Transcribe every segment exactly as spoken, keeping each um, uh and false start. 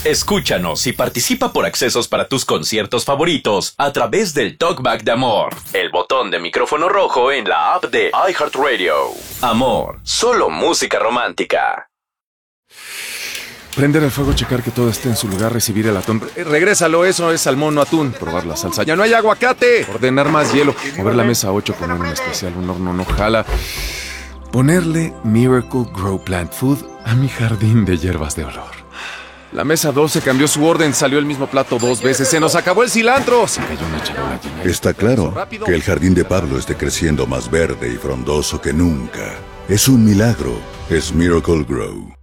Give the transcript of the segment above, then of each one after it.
Escúchanos y participa por accesos para tus conciertos favoritos a través del Talkback de Amor, el botón de micrófono rojo en la app de iHeartRadio. Amor, solo música romántica. Prender el fuego, checar que todo esté en su lugar, recibir el atún. Eh, regrésalo, eso es salmón, no atún. Probar la salsa. ¡Ya no hay aguacate! Ordenar más hielo. Mover la mesa ocho, poner un especial, un horno no jala. Ponerle Miracle Grow Plant Food a mi jardín de hierbas de olor. La mesa doce cambió su orden, salió el mismo plato dos veces. ¡Se nos acabó el cilantro! Se cayó una charola llena. Está claro que el jardín de Pablo esté creciendo más verde y frondoso que nunca. Es un milagro. Es Miracle Grow.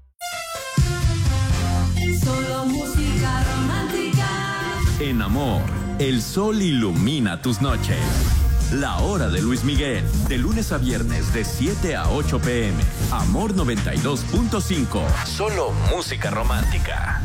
En Amor, el sol ilumina tus noches. La hora de Luis Miguel, de lunes a viernes de siete a ocho pe eme. Amor noventa y dos punto cinco. Solo música romántica.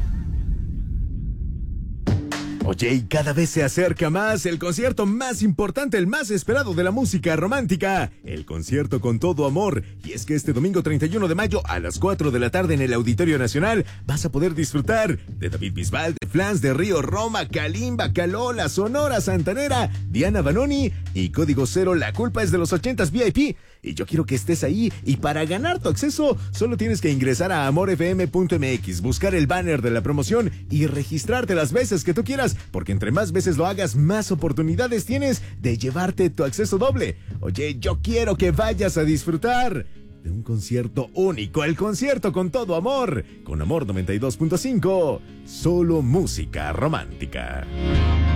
Oye, y cada vez se acerca más el concierto más importante, el más esperado de la música romántica, el concierto Con Todo Amor. Y es que este domingo treinta y uno de mayo a las cuatro de la tarde en el Auditorio Nacional vas a poder disfrutar de David Bisbal, de Flans, de Río Roma, Kalimba, Calola, Sonora Santanera, Diana Banoni y Código Cero, La Culpa es de los ochentas V I P. Y yo quiero que estés ahí, y para ganar tu acceso solo tienes que ingresar a amor f m punto m x, buscar el banner de la promoción y registrarte las veces que tú quieras, porque entre más veces lo hagas, más oportunidades tienes de llevarte tu acceso doble. Oye, yo quiero que vayas a disfrutar de un concierto único, el concierto Con Todo Amor, con Amor noventa y dos punto cinco, solo música romántica.